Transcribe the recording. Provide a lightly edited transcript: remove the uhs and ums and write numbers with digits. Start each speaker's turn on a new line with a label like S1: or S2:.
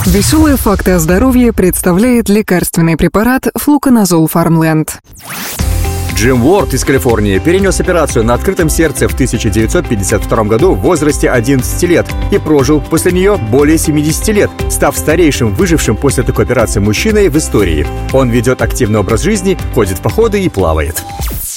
S1: Веселые факты о здоровье представляет лекарственный препарат Флуконазол Фармленд.
S2: Джим Уорд из Калифорнии перенес операцию на открытом сердце в 1952 году в возрасте 11 лет и прожил после нее более 70 лет, став старейшим выжившим после такой операции мужчиной в истории. Он ведет активный образ жизни, ходит в походы и плавает.